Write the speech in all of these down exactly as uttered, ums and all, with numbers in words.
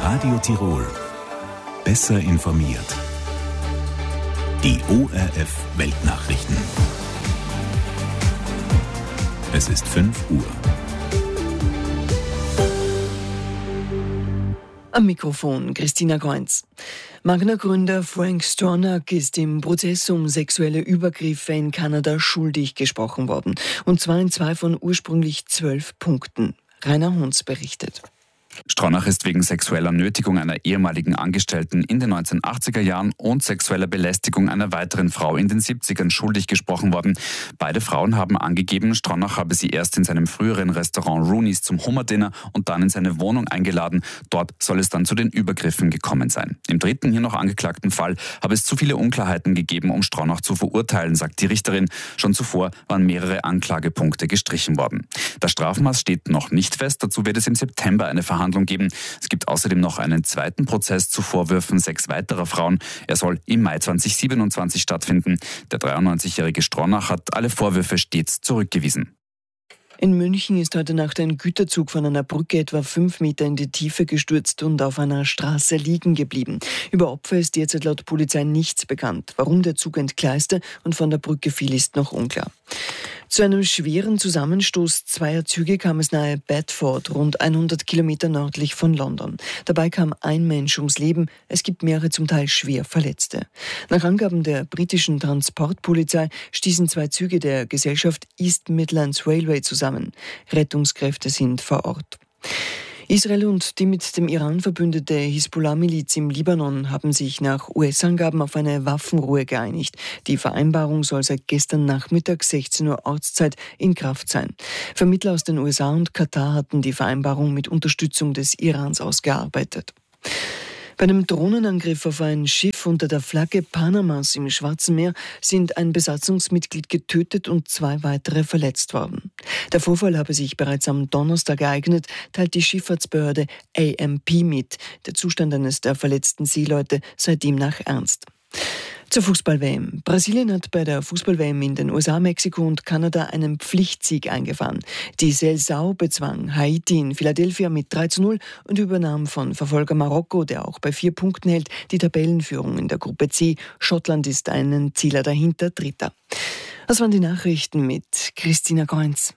Radio Tirol. Besser informiert. Die O R F Weltnachrichten. Es ist fünf Uhr. Am Mikrofon Christina Kreunz. Magna-Gründer Frank Stronach ist im Prozess um sexuelle Übergriffe in Kanada schuldig gesprochen worden. Und zwar in zwei von ursprünglich zwölf Punkten. Rainer Hunz berichtet. Stronach ist wegen sexueller Nötigung einer ehemaligen Angestellten in den neunzehnhundertachtziger Jahren und sexueller Belästigung einer weiteren Frau in den siebzigern schuldig gesprochen worden. Beide Frauen haben angegeben, Stronach habe sie erst in seinem früheren Restaurant Rooney's zum Hummerdinner und dann in seine Wohnung eingeladen. Dort soll es dann zu den Übergriffen gekommen sein. Im dritten, hier noch angeklagten Fall habe es zu viele Unklarheiten gegeben, um Stronach zu verurteilen, sagt die Richterin. Schon zuvor waren mehrere Anklagepunkte gestrichen worden. Das Strafmaß steht noch nicht fest. Dazu wird es im September eine Verhandlung geben. Es gibt außerdem noch einen zweiten Prozess zu Vorwürfen sechs weiterer Frauen. Er soll im Mai zweitausendsiebenundzwanzig stattfinden. Der dreiundneunzigjährige Stronach hat alle Vorwürfe stets zurückgewiesen. In München ist heute Nacht ein Güterzug von einer Brücke etwa fünf Meter in die Tiefe gestürzt und auf einer Straße liegen geblieben. Über Opfer ist derzeit laut Polizei nichts bekannt. Warum der Zug entgleiste und von der Brücke fiel, ist noch unklar. Zu einem schweren Zusammenstoß zweier Züge kam es nahe Bedford, rund hundert Kilometer nördlich von London. Dabei kam ein Mensch ums Leben. Es gibt mehrere zum Teil schwer Verletzte. Nach Angaben der britischen Transportpolizei stießen zwei Züge der Gesellschaft East Midlands Railway zusammen. Rettungskräfte sind vor Ort. Israel und die mit dem Iran verbündete Hisbollah-Miliz im Libanon haben sich nach U S-Angaben auf eine Waffenruhe geeinigt. Die Vereinbarung soll seit gestern Nachmittag sechzehn Uhr Ortszeit in Kraft sein. Vermittler aus den U S A und Katar hatten die Vereinbarung mit Unterstützung des Irans ausgearbeitet. Bei einem Drohnenangriff auf ein Schiff unter der Flagge Panamas im Schwarzen Meer sind ein Besatzungsmitglied getötet und zwei weitere verletzt worden. Der Vorfall habe sich bereits am Donnerstag ereignet, teilt die Schifffahrtsbehörde A M P mit. Der Zustand eines der verletzten Seeleute sei demnach ernst. Zur Fußball-W M. Brasilien hat bei der Fußball-W M in den U S A, Mexiko und Kanada einen Pflichtsieg eingefahren. Die Seleção bezwang Haiti in Philadelphia mit drei zu null und übernahm von Verfolger Marokko, der auch bei vier Punkten hält, die Tabellenführung in der Gruppe C. Schottland ist einen Zieler dahinter, Dritter. Das waren die Nachrichten mit Christina Kreunz.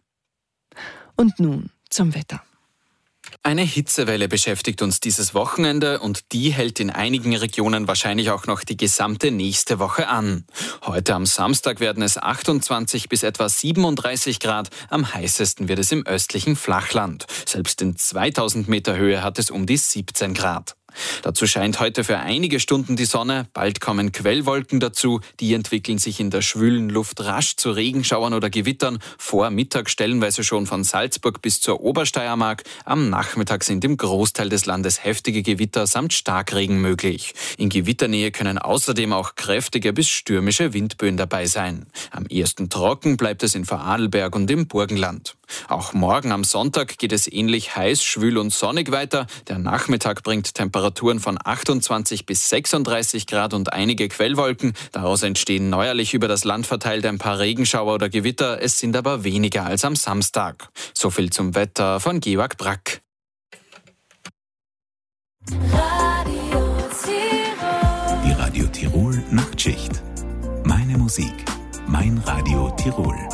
Und nun zum Wetter. Eine Hitzewelle beschäftigt uns dieses Wochenende und die hält in einigen Regionen wahrscheinlich auch noch die gesamte nächste Woche an. Heute am Samstag werden es achtundzwanzig bis etwa siebenunddreißig Grad, am heißesten wird es im östlichen Flachland. Selbst in zweitausend Meter Höhe hat es um die siebzehn Grad. Dazu scheint heute für einige Stunden die Sonne, bald kommen Quellwolken dazu, die entwickeln sich in der schwülen Luft rasch zu Regenschauern oder Gewittern, vor Mittag stellenweise schon von Salzburg bis zur Obersteiermark, am Nachmittag sind im Großteil des Landes heftige Gewitter samt Starkregen möglich. In Gewitternähe können außerdem auch kräftige bis stürmische Windböen dabei sein. Am ehesten trocken bleibt es in Vorarlberg und im Burgenland. Auch morgen am Sonntag geht es ähnlich heiß, schwül und sonnig weiter. Der Nachmittag bringt Temperaturen von achtundzwanzig bis sechsunddreißig Grad und einige Quellwolken. Daraus entstehen neuerlich über das Land verteilt ein paar Regenschauer oder Gewitter. Es sind aber weniger als am Samstag. So viel zum Wetter von Georg Brack. Die Radio Tirol Nachtschicht. Meine Musik, mein Radio Tirol.